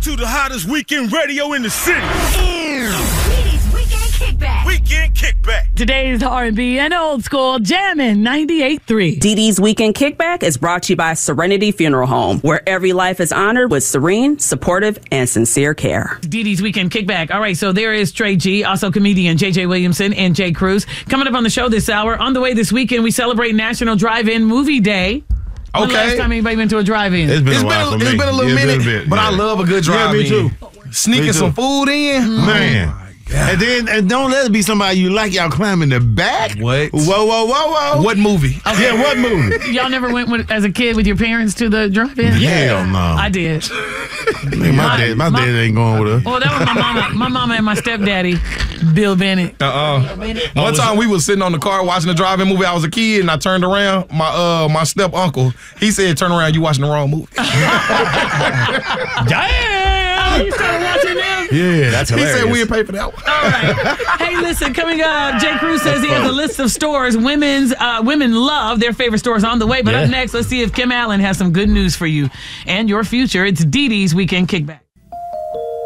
to the hottest weekend radio in the city. DD's Weekend Kickback. Weekend Kickback. Today's R&B and old school jamming 98.3. DD's Weekend Kickback is brought to you by Serenity Funeral Home, where every life is honored with serene, supportive, and sincere care. DD's Weekend Kickback. All right, so there is Trey G, also comedian JJ Williamson and Jay Cruz. Coming up on the show this hour. On the way this weekend, we celebrate National Drive-In Movie Day. When the last time anybody went to a drive-in? It's been a little minute, but I love a good drive-in. Yeah, me too. Sneaking some food in. Man. And don't let it be somebody you like. Y'all climbing the back. What? Whoa. What movie? Okay. Yeah, what movie? Y'all never went as a kid with your parents to the drive-in? Hell no. I did. My dad ain't going with us. Well, that was my mama and my stepdaddy, Bill Bennett. One time we was sitting on the car watching the drive-in movie. I was a kid and I turned around. My step uncle, he said, "Turn around, you watching the wrong movie." Damn! You started watching them? Yeah, that's hilarious. He said we'd pay for that one. All right. Hey, listen, coming up, Jay Cruz says he has a list of stores women love, their favorite stores on the way. But up next, let's see if Kim Allen has some good news for you and your future. It's DD's Weekend Kickback.